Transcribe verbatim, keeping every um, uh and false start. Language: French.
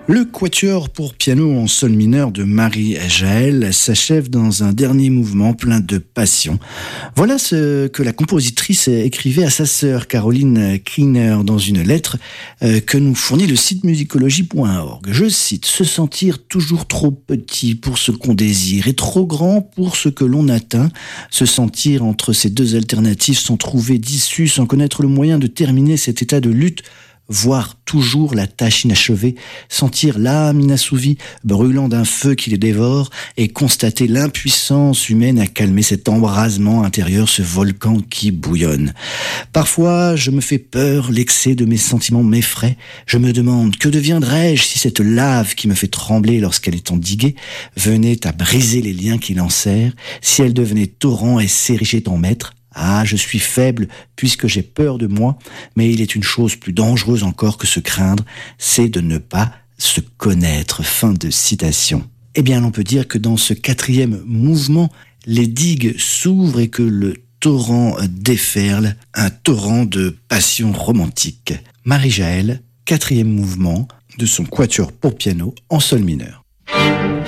Le quatuor pour piano en sol mineur de Marie-Jaëlle s'achève dans un dernier mouvement plein de passion. Voilà ce que la compositrice écrivait à sa sœur Caroline Kiener dans une lettre que nous fournit le site musicologie point org. Je cite: « Se sentir toujours trop petit pour ce qu'on désire et trop grand pour ce que l'on atteint, se sentir entre ces deux alternatives sans trouver d'issue, sans connaître le moyen de terminer cet état de lutte, voir toujours la tâche inachevée, sentir l'âme inassouvie, brûlant d'un feu qui les dévore, et constater l'impuissance humaine à calmer cet embrasement intérieur, ce volcan qui bouillonne. Parfois, je me fais peur, l'excès de mes sentiments m'effraie. Je me demande, que deviendrais-je si cette lave qui me fait trembler lorsqu'elle est endiguée venait à briser les liens qui l'enserrent, si elle devenait torrent et s'érigeait en maître? Ah, je suis faible puisque j'ai peur de moi, mais il est une chose plus dangereuse encore que se craindre, c'est de ne pas se connaître. » Fin de citation. Eh bien, l'on peut dire que dans ce quatrième mouvement, les digues s'ouvrent et que le torrent déferle, un torrent de passion romantique. Marie-Jaëlle, quatrième mouvement de son quatuor pour piano en sol mineur.